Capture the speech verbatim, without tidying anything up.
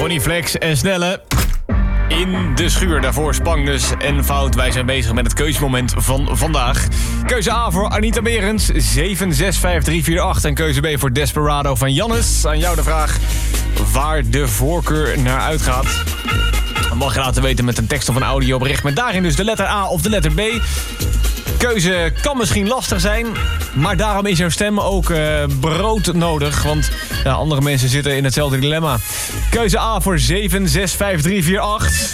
Ronnie Flex en Snelle. In de schuur, daarvoor Spangnus en Fout. Wij zijn bezig met het keuzemoment van vandaag. Keuze A voor Anita Berends, zeven zes vijf drie vier acht. En keuze B voor Desperado van Jannes. Aan jou de vraag waar de voorkeur naar uitgaat. Dat mag je laten weten met een tekst of een audiobericht. Met daarin dus de letter A of de letter B. Keuze kan misschien lastig zijn, maar daarom is jouw stem ook uh, brood nodig. Want ja, andere mensen zitten in hetzelfde dilemma. Keuze A voor zeven zes vijf drie vier acht.